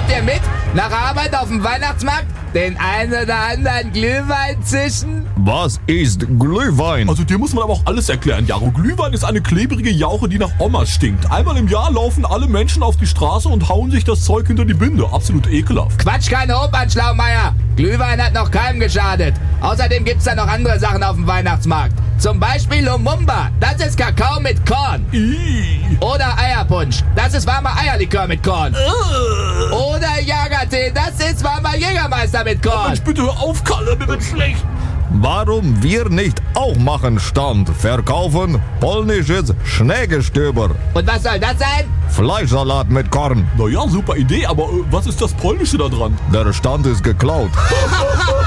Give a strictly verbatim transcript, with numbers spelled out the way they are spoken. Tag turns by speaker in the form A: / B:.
A: Kommt ihr mit? Nach Arbeit auf dem Weihnachtsmarkt? Den einen oder anderen Glühwein zischen?
B: Was ist Glühwein?
C: Also dir muss man aber auch alles erklären, Jaro. Glühwein ist eine klebrige Jauche, die nach Oma stinkt. Einmal im Jahr laufen alle Menschen auf die Straße und hauen sich das Zeug hinter die Binde. Absolut ekelhaft.
A: Quatsch, keine Opern, Schlaumeier. Glühwein hat noch keinem geschadet. Außerdem gibt's da noch andere Sachen auf dem Weihnachtsmarkt. Zum Beispiel Lumumba. Das ist Kakao mit Korn.
C: Ih.
A: Oder Eierpunsch. Das ist warmer Eierlikör mit Korn. Oder Jagertee. Das ist warmer Jägermeister mit Korn.
C: Mensch, bitte hör auf, Kalle, mir wird schlecht.
B: Warum wir nicht auch machen Stand verkaufen polnisches Schneegestöber?
A: Und was soll das sein?
B: Fleischsalat mit Korn.
C: Naja, super Idee, aber äh, was ist das Polnische da dran?
B: Der Stand ist geklaut.